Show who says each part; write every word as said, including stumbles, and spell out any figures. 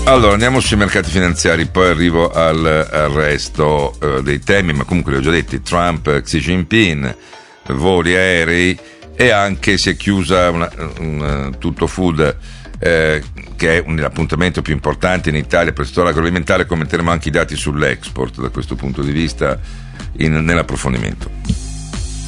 Speaker 1: Allora andiamo sui mercati finanziari, poi arrivo al, al resto eh, dei temi, ma comunque li ho già detti: Trump, Xi Jinping, voli aerei, e anche si è chiusa una, una, Tutto Food, eh, che è un, l'appuntamento più importante in Italia per il settore agroalimentare. Commenteremo anche i dati sull'export da questo punto di vista in, nell'approfondimento.